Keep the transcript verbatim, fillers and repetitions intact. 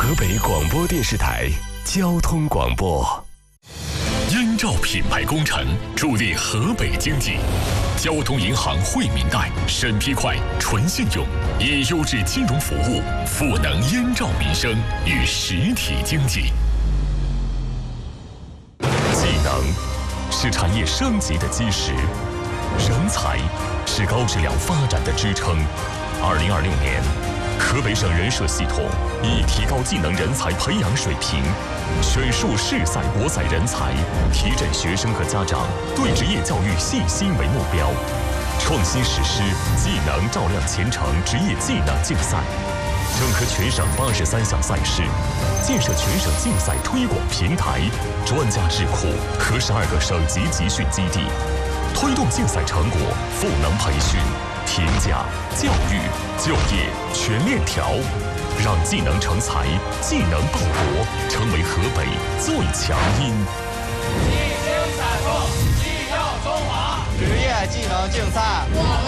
河北广播电视台交通广播。 燕赵品牌工程助力河北经济。交通银行惠民贷，审批快，纯信用，以优质金融服务赋能燕赵民生与实体经济。技能是产业升级的基石，人才是高质量发展的支撑。二零二六年，河北省人社系统以提高技能人才培养水平，选树市赛国赛人才，提振学生和家长对职业教育信心为目标，创新实施技能照亮前程职业技能竞赛，整合全省八十三项赛事，建设全省竞赛推广平台、专家智库和十二个省级集训基地，推动竞赛成果赋能培训、评价、教育、就业全链条，让技能成才、技能报国成为河北最强音。 一经赛后，技耀中华，职业技能竞赛，我们